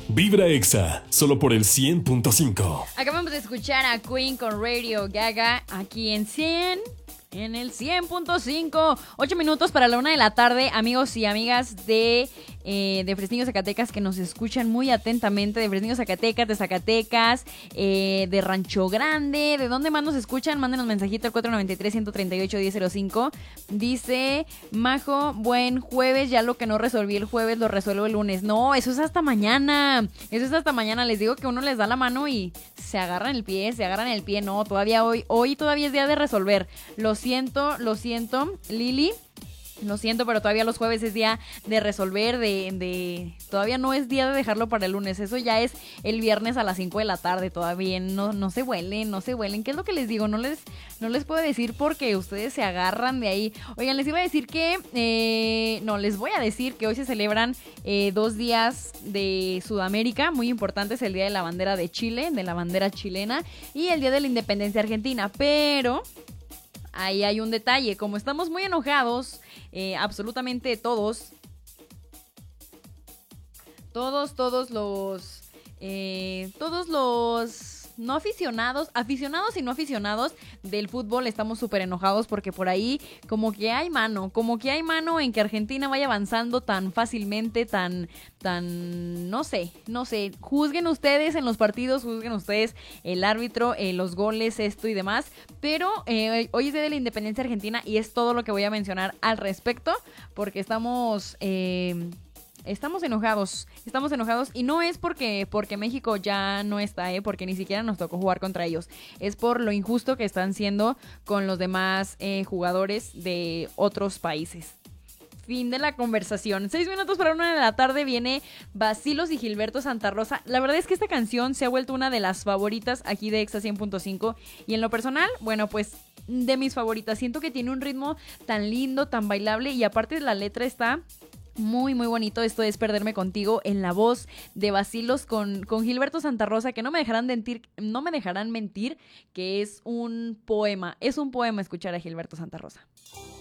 Vibra Exa, solo por el 100.5. Acabamos de escuchar a Queen con Radio Gaga aquí en el 100.5. 8 minutos para la 1 de la tarde, amigos y amigas de Fresnillo, Zacatecas, que nos escuchan muy atentamente, de Fresnillo, Zacatecas, de Zacatecas, de Rancho Grande, ¿de dónde más nos escuchan? Mándenos mensajito al 493-138-1005. Dice Majo, buen jueves, ya lo que no resolví el jueves lo resuelvo el lunes. No, eso es hasta mañana, les digo que uno les da la mano y se agarran el pie, no, todavía hoy todavía es día de resolver. Lo siento, Lili. Lo siento, pero todavía los jueves es día de resolver, todavía no es día de dejarlo para el lunes, eso ya es el viernes a las 5 de la tarde, todavía no se vuelen, ¿qué es lo que les digo? No les puedo decir porque ustedes se agarran de ahí. Oigan, les iba a decir que, les voy a decir que hoy se celebran 2 días de Sudamérica, muy importantes, el Día de la Bandera de Chile, de la bandera chilena, y el Día de la Independencia Argentina, pero ahí hay un detalle, como estamos muy enojados, absolutamente todos los no aficionados y no aficionados del fútbol estamos súper enojados porque por ahí como que hay mano en que Argentina vaya avanzando tan fácilmente, tan, no sé, juzguen ustedes en los partidos, juzguen ustedes el árbitro, los goles, esto y demás, pero hoy es Día de la Independencia Argentina y es todo lo que voy a mencionar al respecto, porque estamos enojados y no es porque México ya no está, porque ni siquiera nos tocó jugar contra ellos. Es por lo injusto que están siendo con los demás jugadores de otros países. Fin de la conversación. 6 minutos para 1 de la tarde viene Bacilos y Gilberto Santa Rosa. La verdad es que esta canción se ha vuelto una de las favoritas aquí de Exa 100.5 y en lo personal, bueno, pues de mis favoritas. Siento que tiene un ritmo tan lindo, tan bailable y aparte la letra está muy, muy bonito. Esto es Perderme Contigo en la voz de Bacilos con Gilberto Santa Rosa, que no me dejarán mentir que es un poema. Es un poema escuchar a Gilberto Santa Rosa.